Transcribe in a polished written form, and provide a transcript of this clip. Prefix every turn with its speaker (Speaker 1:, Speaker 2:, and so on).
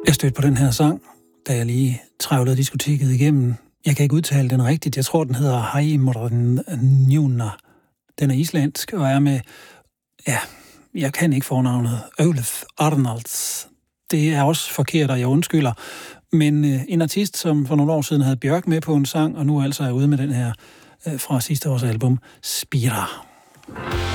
Speaker 1: Jeg stødte på den her sang, da jeg lige trævlede diskoteket igennem. Jeg kan ikke udtale den rigtigt. Jeg tror, den hedder Heimorðnjuna. Den er islandsk og er med, ja, jeg kan ikke fornavnet, Ólöf Arnalds. Det er også forkert, og jeg undskylder. Men en artist, som for nogle år siden havde Bjørk med på en sang, og nu altså er ude med den her fra sidste års album, Spira.